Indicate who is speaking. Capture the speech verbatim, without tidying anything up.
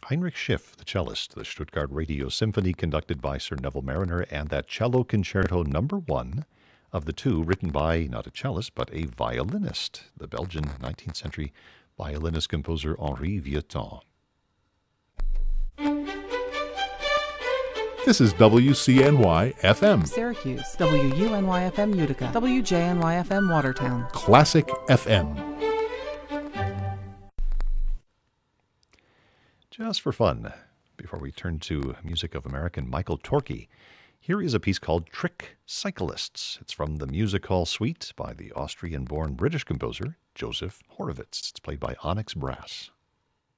Speaker 1: Heinrich Schiff, the cellist, the Stuttgart Radio Symphony conducted by Sir Neville Marriner, and that cello concerto number one of the two written by not a cellist but a violinist, the Belgian nineteenth century violinist composer Henri Vieuxtemps.
Speaker 2: This is W C N Y F M.
Speaker 3: Syracuse, W U N Y F M Utica, W J N Y F M Watertown.
Speaker 2: Classic F M.
Speaker 1: Just for fun, before we turn to music of American Michael Torke, here is a piece called Trick Cyclists. It's from the Music Hall Suite by the Austrian-born British composer Joseph Horowitz. It's played by Onyx Brass.